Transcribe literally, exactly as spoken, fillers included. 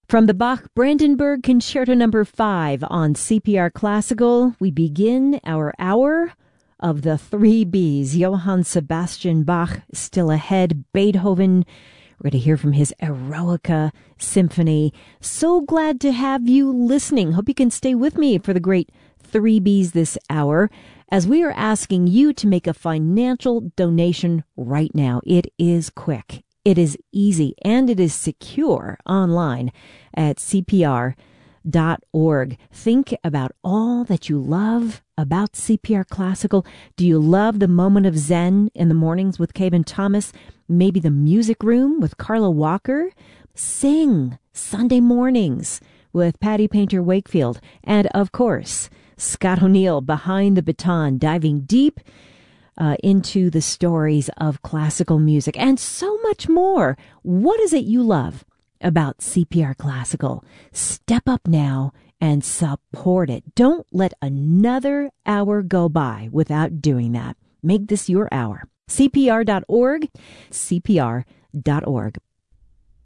From the Bach Brandenburg Concerto Number five on C P R Classical, we begin our hour of the three B's. Johann Sebastian Bach still ahead. Beethoven, we're going to hear from his Eroica Symphony. So glad to have you listening. Hope you can stay with me for the great three B's this hour, as we are asking you to make a financial donation right now. It is quick. It is easy, and it is secure online at C P R dot org. Think about all that you love about C P R Classical. Do you love the moment of Zen in the mornings with Cabe and Thomas? Maybe the music room with Carla Walker? Sing Sunday mornings with Patty Painter Wakefield. And, of course, Scott O'Neill behind the baton, diving deep Uh, into the stories of classical music and so much more. What is it you love about C P R Classical? Step up now and support it. Don't let another hour go by without doing that. Make this your hour. C P R dot org, C P R dot org.